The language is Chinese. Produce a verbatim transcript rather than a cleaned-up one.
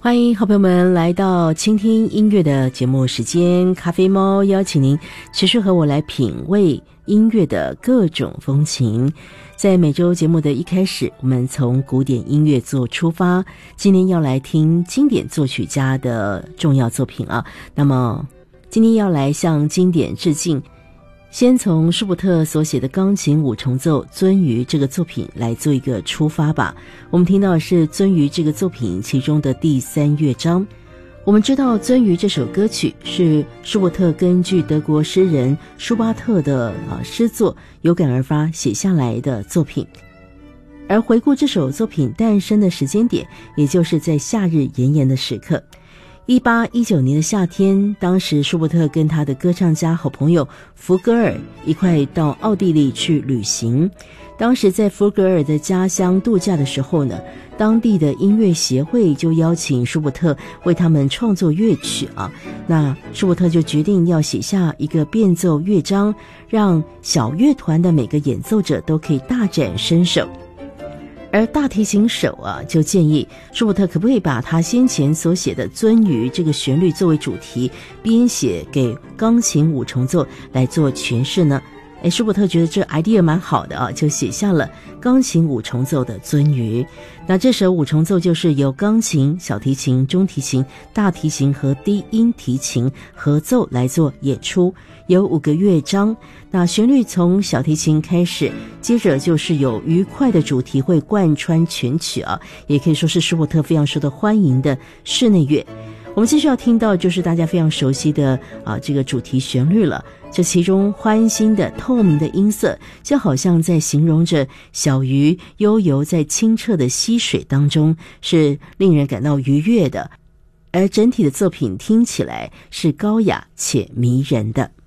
欢迎好朋友们来到倾听音乐的节目时间，咖啡猫邀请您持续和我来品味音乐的各种风情。在每周节目的一开始，我们从古典音乐做出发，今天要来听经典作曲家的重要作品啊。那么今天要来向经典致敬，先从舒伯特所写的钢琴五重奏《鳟鱼》这个作品来做一个出发吧。我们听到的是《鳟鱼》这个作品其中的第三乐章。我们知道《鳟鱼》这首歌曲是舒伯特根据德国诗人舒巴特的啊诗作有感而发写下来的作品。而回顾这首作品诞生的时间点，也就是在夏日炎炎的时刻。一八一九年的夏天，当时舒伯特跟他的歌唱家好朋友福格尔一块到奥地利去旅行。当时在福格尔的家乡度假的时候呢，当地的音乐协会就邀请舒伯特为他们创作乐曲啊。那舒伯特就决定要写下一个变奏乐章，让小乐团的每个演奏者都可以大展身手。而大提琴手啊，就建议舒伯特可不可以把他先前所写的《鳟鱼》这个旋律作为主题，编写给钢琴五重奏来做诠释呢？诶，舒伯特觉得这 idea 蛮好的啊，就写下了钢琴五重奏的《鳟鱼》。那这首五重奏就是由钢琴、小提琴、中提琴、大提琴和低音提琴合奏来做演出，有五个乐章。那旋律从小提琴开始，接着就是有愉快的主题会贯穿全曲啊，也可以说是舒伯特非常受到欢迎的室内乐。我们继续要听到就是大家非常熟悉的啊这个主题旋律了。这其中欢欣的透明的音色，就好像在形容着小鱼悠游在清澈的溪水当中，是令人感到愉悦的。而整体的作品听起来是高雅且迷人的。